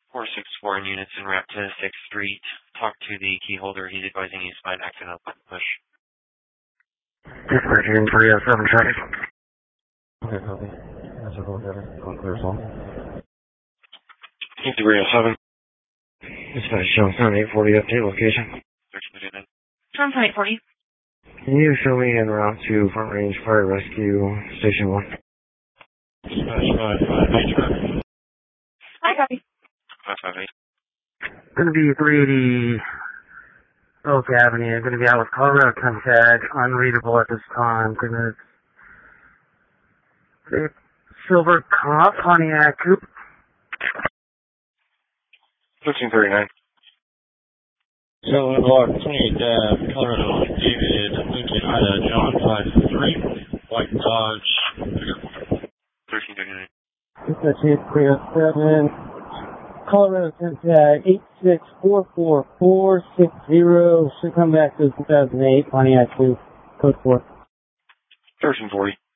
464 in units en route to 6th Street. Talk to the key holder. He's advising you to find accident up button push. Dispatch in 307 traffic. Okay, copy. That's a whole other. All clear as well. 307. Dispatch Johnstown 840 update location. 1339. Johnstown 840. Can you show me en route to Front Range Fire Rescue Station 1? Dispatch 558 traffic. Hi, copy. 558. Gonna be 380 Oak Avenue. Gonna be out with Colorado contact. Unreadable at this time. Gonna Silver Cop Pontiac Coupe. 1339. So, block 28 Colorado, David, Lincoln, Ida, John 53, White Dodge, 1339. Dispatch 307. Colorado contact 8644460. Should come back to 2008 Pontiac Coupe. Code 4. 1340.